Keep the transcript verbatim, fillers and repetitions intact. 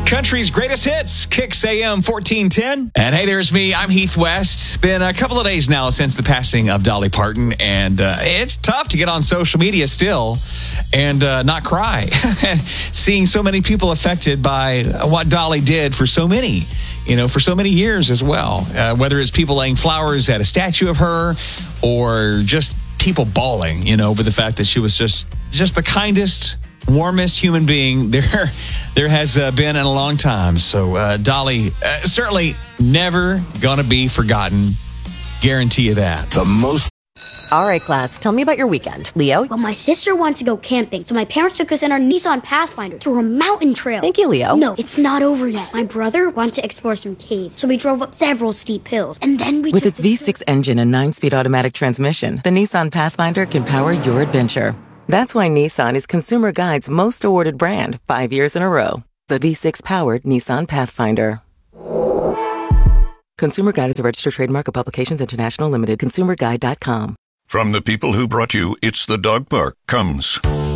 Country's greatest hits, Kicks A M fourteen ten. And hey, there's me. I'm Heath West. Been a couple of days now since the passing of Dolly Parton, and uh, it's tough to get on social media still and uh, not cry. Seeing so many people affected by what Dolly did for so many, you know, for so many years as well. Uh, whether it's people laying flowers at a statue of her or just people bawling, you know, over the fact that she was just just the kindest, warmest human being there there has uh, been in a long time. So uh, Dolly, uh, certainly never gonna be forgotten. Guarantee you that. The most. All right, class, tell me about your weekend. Leo? Well, my sister wanted to go camping, so my parents took us in our Nissan Pathfinder to a mountain trail. Thank you, Leo. No, it's not over yet. My brother wanted to explore some caves, so we drove up several steep hills, and then we With took its V six engine and nine-speed automatic transmission, the Nissan Pathfinder can power your adventure. That's why Nissan is Consumer Guide's most awarded brand five years in a row. The V six-powered Nissan Pathfinder. Consumer Guide is a registered trademark of Publications International Limited. consumer guide dot com. From the people who brought you It's the Dog Park comes